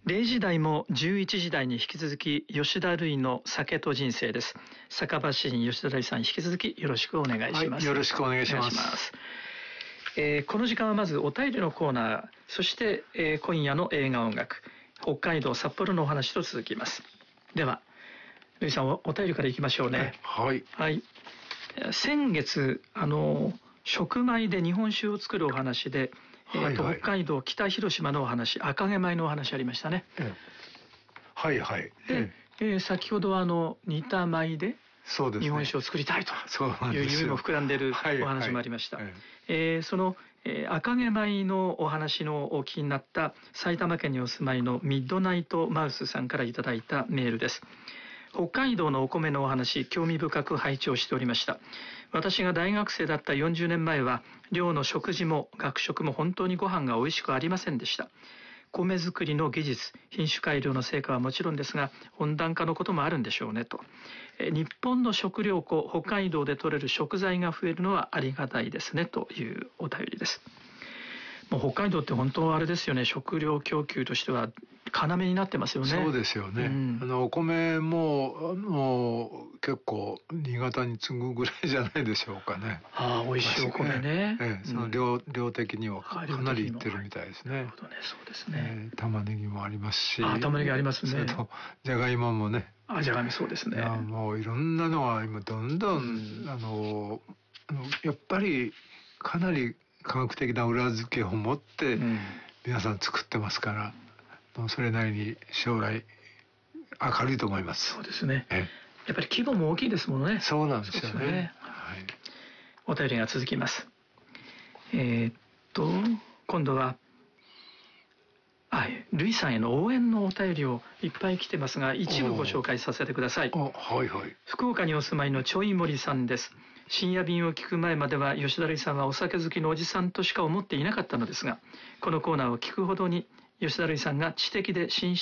0時台も11時台に引き続き吉田類の酒と人生です。酒場詩人吉田類さん、引き続きよろしくお願いします。 よろしくお願いします。 この時間はまずお便りのコーナー、そして、今夜の映画音楽、北海道札幌のお話と続きます。では類さん、お便りからいきましょうね。 はい、 はい、先月食米で日本酒を作るお話で、北海道北広島のお話、赤毛米のお話ありましたね。 はいはい。 で、先ほどは煮た米で日本酒を作りたいという夢も膨らんでいるお話もありました。その赤毛米のお話のお聞きになった埼玉県にお住まいのミッドナイトマウスさんからいただいたメールです。北海道のお米のお話、興味深く拝聴しておりました。私が大学生だった40年前は、寮の食事も学食も本当にご飯が美味しくありませんでした。米作りの技術、品種改良の成果はもちろんですが、温暖化のこともあるんでしょうねと。日本の食料庫、北海道で採れる食材が増えるのはありがたいですねというお便りです。もう北海道って本当あれですよね、食料供給としては要になってますよね。 そうですよね。お米も結構新潟に次ぐぐらいじゃないでしょうかね。 美味しいお米ね。 その量的にはかなりいってるみたいですね。 なるほどね、そうですね。 玉ねぎもありますし。 玉ねぎありますね。 それとじゃがいももね。 じゃがいもそうですね。 もういろんなのが今どんどんやっぱりかなり科学的な裏付けを持って皆さん作ってますから、それなりに将来明るいと思います。 そうですね。やっぱり規模も大きいですもんね。 そうなんですよね。 お便りが続きます。今度は類さんへの応援のお便りをいっぱい来てますが、一部ご紹介させてください。福岡にお住まいのちょいもりさんです。深夜便を聞く前までは吉田類さんはお酒好きのおじさんとしか思っていなかったのですが、このコーナーを聞くほどに吉田類さんが知的で紳士